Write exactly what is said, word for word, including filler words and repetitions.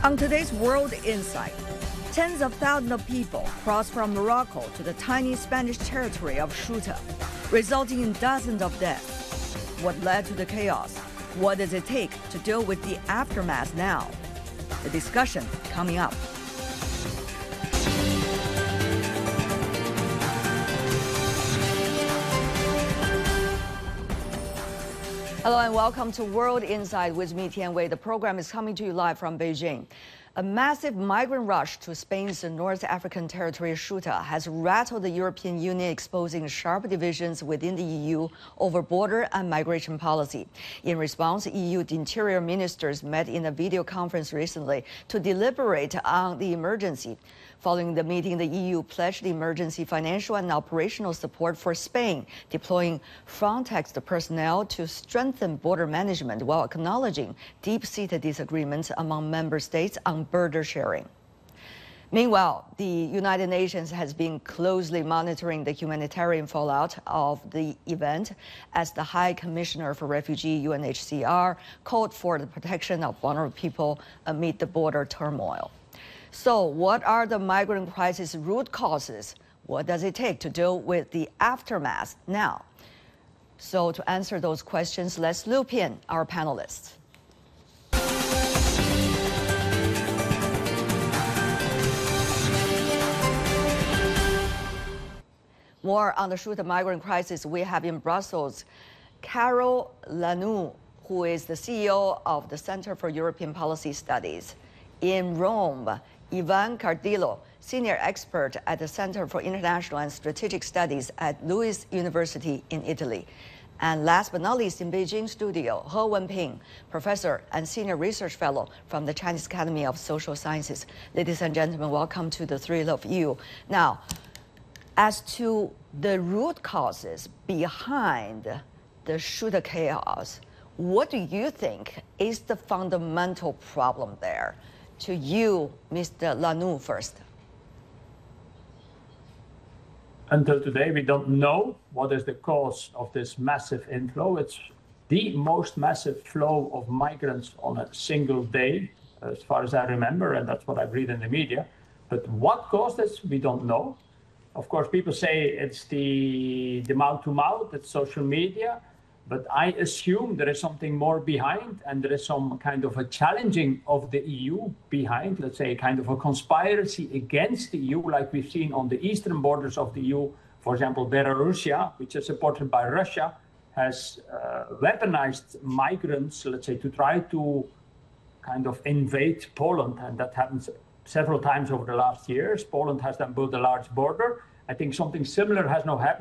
On today's World Insight, tens of thousands of people crossed from Morocco to the tiny Spanish territory of Ceuta, resulting in dozens of deaths. What led to the chaos? What does it take to deal with the aftermath now? The discussion coming up. Hello and welcome to World Insight with me, Tian Wei. The program is coming to you live from Beijing. A massive migrant rush to Spain's North African territory, Ceuta, has rattled the European Union, exposing sharp divisions within the E U over border and migration policy. In response, E U interior ministers met in a video conference recently to deliberate on the emergency. Following the meeting, the E U pledged emergency financial and operational support for Spain, deploying Frontex personnel to strengthen border management while acknowledging deep-seated disagreements among member states on border sharing. Meanwhile, the United Nations has been closely monitoring the humanitarian fallout of the event as the High Commissioner for Refugees, U N H C R, called for the protection of vulnerable people amid the border turmoil. So what are the migrant crisis root causes? What does it take to deal with the aftermath now? So to answer those questions, let's loop in our panelists. More on the Ceuta migrant crisis we have in Brussels, Carol Lanoux, who is the C E O of the Center for European Policy Studies. In Rome, Ivan Cardillo, senior expert at the Center for International and Strategic Studies at Louis University in Italy. And last but not least, in Beijing studio, He Wenping, professor and senior research fellow from the Chinese Academy of Social Sciences. Ladies and gentlemen, welcome to the three of you. Now, as to the root causes behind the Ceuta chaos, what do you think is the fundamental problem there? To you, Mister Lanoux, first. Until today, we don't know what is the cause of this massive inflow. It's the most massive flow of migrants on a single day, as far as I remember, and that's what I've read in the media. But what caused this, we don't know. Of course, people say it's the, the mouth-to-mouth, it's social media, but I assume there is something more behind, and there is some kind of a challenging of the E U behind, let's say, kind of a conspiracy against the E U, like we've seen on the eastern borders of the E U. For example, Belarusia, which is supported by Russia, has uh, weaponized migrants, let's say, to try to kind of invade Poland, and that happens several times over the last years. Poland has then built a large border. I think something similar has now happened